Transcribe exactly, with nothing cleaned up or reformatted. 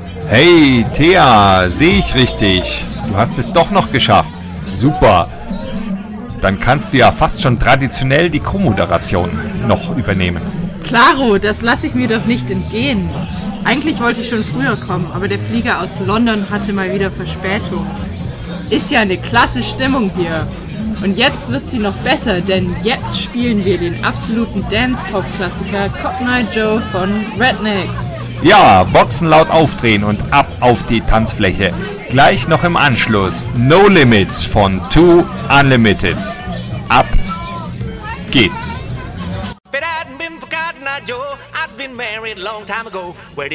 Hey, Thea, sehe ich richtig? Du hast es doch noch geschafft. Super. Dann kannst du ja fast schon traditionell die Co-Moderation noch übernehmen. Klaro, das lasse ich mir doch nicht entgehen. Eigentlich wollte ich schon früher kommen, aber der Flieger aus London hatte mal wieder Verspätung. Ist ja eine klasse Stimmung hier. Und jetzt wird sie noch besser, denn jetzt spielen wir den absoluten Dance-Pop-Klassiker Cotton Eye Joe von Rednex. Ja, Boxen laut aufdrehen und ab auf die Tanzfläche. Gleich noch im Anschluss No Limits von Two Unlimited. Ab geht's. But I'd been for Cotton Eye Joe, I'd been married a long time ago. Where did